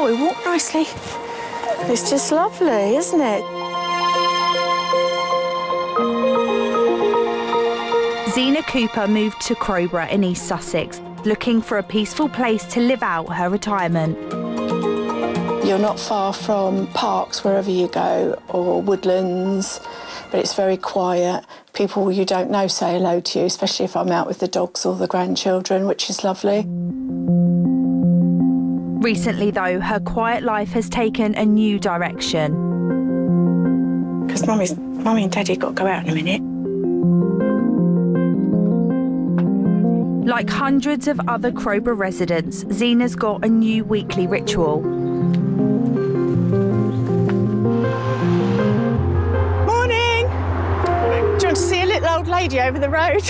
boy, walk nicely. It's just lovely, isn't it? Zena Cooper moved to Crowborough in East Sussex, looking for a peaceful place to live out her retirement. You're not far from parks wherever you go, or woodlands, but it's very quiet. People you don't know say hello to you, especially if I'm out with the dogs or the grandchildren, which is lovely. Recently, though, her quiet life has taken a new direction. Because Mummy and Daddy got to go out in a minute. Like hundreds of other Crowborough residents, Zena's got a new weekly ritual. Morning! Do you want to see a little old lady over the road?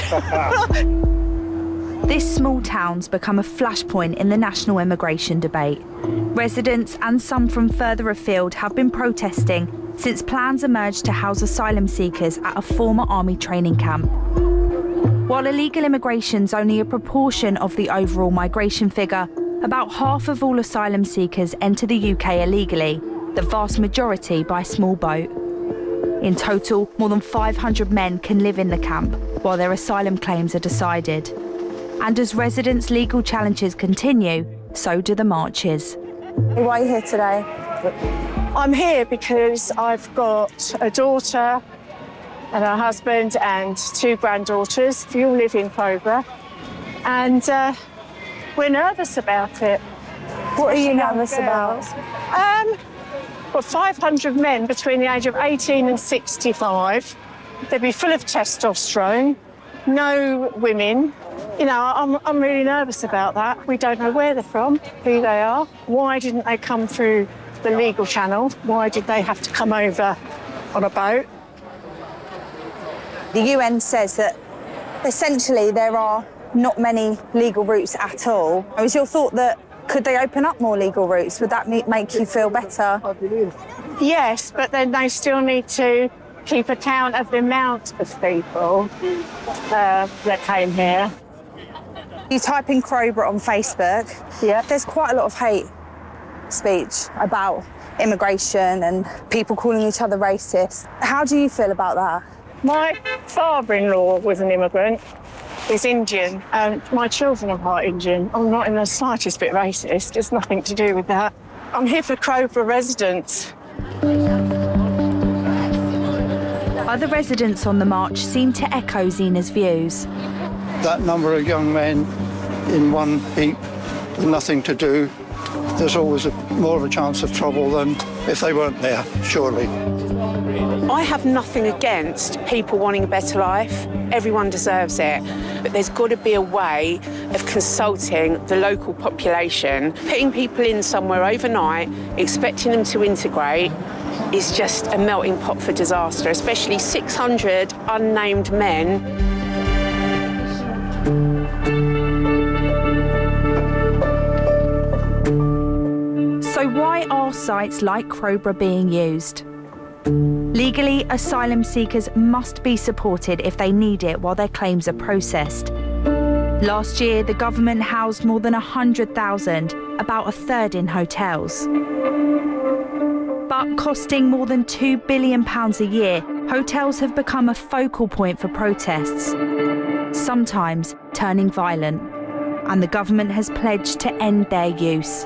This small town's become a flashpoint in the national immigration debate. Residents and some from further afield have been protesting since plans emerged to house asylum seekers at a former army training camp. While illegal immigration's only a proportion of the overall migration figure, about half of all asylum seekers enter the UK illegally, the vast majority by small boat. In total, more than 500 men can live in the camp while their asylum claims are decided. And as residents' legal challenges continue, so do the marches. Why are you here today? I'm here because I've got a daughter and a husband and 2 granddaughters. We all live in Crowborough, and we're nervous about it. What are you nervous about? Well, 500 men between the age of 18 and 65. They'd be full of testosterone, no women. You know, I'm really nervous about that. We don't know where they're from, who they are. Why didn't they come through the legal channel? Why did they have to come over on a boat? The UN says that essentially there are not many legal routes at all. Was your thought that could they open up more legal routes? Would that make you feel better? Yes, but then they still need to keep account of the amount of people that came here. You type in Crowborough on Facebook, yeah. There's quite a lot of hate speech about immigration and people calling each other racist. How do you feel about that? My father-in-law was an immigrant. He's Indian, and my children are part Indian. I'm not in the slightest bit racist. It's nothing to do with that. I'm here for Crowborough residents. Other residents on the march seem to echo Zena's views. That number of young men in one heap with nothing to do, there's always more of a chance of trouble than if they weren't there, surely. I have nothing against people wanting a better life. Everyone deserves it. But there's got to be a way of consulting the local population. Putting people in somewhere overnight, expecting them to integrate, is just a melting pot for disaster, especially 600 unnamed men. So why are sites like Crowborough being used? Legally, asylum seekers must be supported if they need it while their claims are processed. Last year, the government housed more than 100,000, about a third in hotels. But costing more than £2 billion a year, hotels have become a focal point for protests, sometimes turning violent, and the government has pledged to end their use.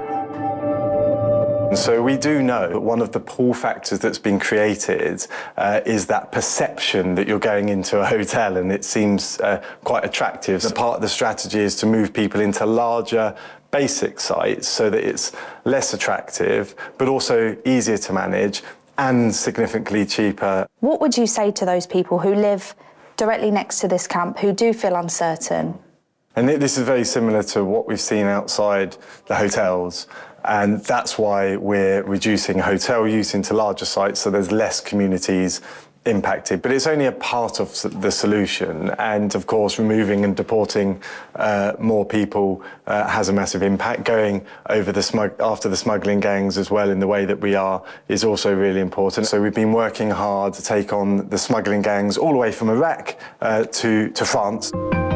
So we do know that one of the pull factors that's been created is that perception that you're going into a hotel, and it seems quite attractive. So part of the strategy is to move people into larger basic sites so that it's less attractive, but also easier to manage and significantly cheaper. What would you say to those people who live directly next to this camp, who do feel uncertain? And this is very similar to what we've seen outside the hotels. And that's why we're reducing hotel use into larger sites so there's less communities impacted. But it's only a part of the solution. And of course, removing and deporting more people has a massive impact. Going over after the smuggling gangs as well in the way that we are is also really important. So we've been working hard to take on the smuggling gangs all the way from Iraq to France.